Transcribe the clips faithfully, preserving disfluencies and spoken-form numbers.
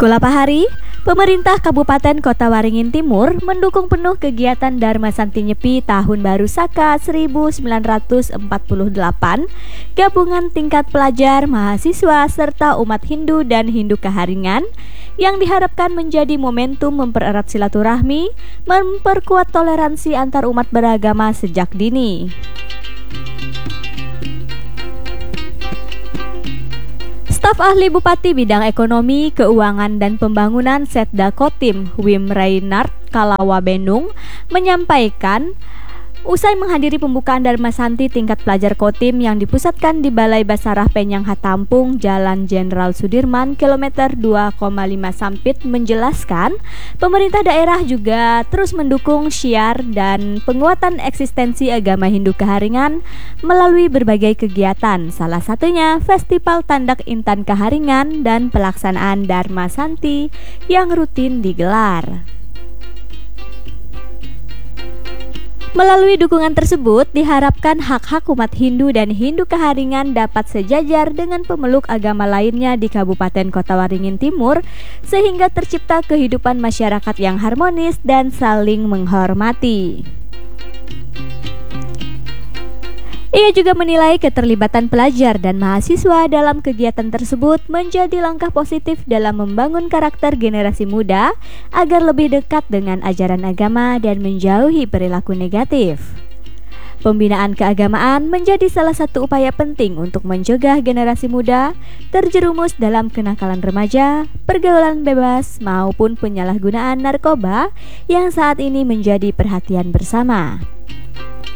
Kulapahari, pemerintah Kabupaten Kota Waringin Timur mendukung penuh kegiatan Dharma Santi Nyepi Tahun Baru Saka seribu sembilan ratus empat puluh delapan, gabungan tingkat pelajar, mahasiswa, serta umat Hindu dan Hindu Kaharingan yang diharapkan menjadi momentum mempererat silaturahmi, memperkuat toleransi antar umat beragama sejak dini. Staf ahli Bupati Bidang Ekonomi, Keuangan dan Pembangunan Setda Kotim Wim Reinhardt Kalawa Benung menyampaikan usai menghadiri pembukaan Dharma Santi tingkat pelajar Kotim yang dipusatkan di Balai Basarah Penyang Hatampung, Jalan Jenderal Sudirman, kilometer dua koma lima Sampit, menjelaskan pemerintah daerah juga terus mendukung syiar dan penguatan eksistensi agama Hindu Kaharingan melalui berbagai kegiatan, salah satunya Festival Tandak Intan Kaharingan dan pelaksanaan Dharma Santi yang rutin digelar. Melalui dukungan tersebut, diharapkan hak-hak umat Hindu dan Hindu Kaharingan dapat sejajar dengan pemeluk agama lainnya di Kabupaten Kota Waringin Timur, sehingga tercipta kehidupan masyarakat yang harmonis dan saling menghormati. Ia juga menilai keterlibatan pelajar dan mahasiswa dalam kegiatan tersebut menjadi langkah positif dalam membangun karakter generasi muda agar lebih dekat dengan ajaran agama dan menjauhi perilaku negatif. Pembinaan keagamaan menjadi salah satu upaya penting untuk mencegah generasi muda terjerumus dalam kenakalan remaja, pergaulan bebas, maupun penyalahgunaan narkoba yang saat ini menjadi perhatian bersama.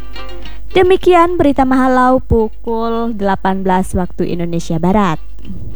Demikian berita Mahalau pukul delapan belas waktu Indonesia Barat.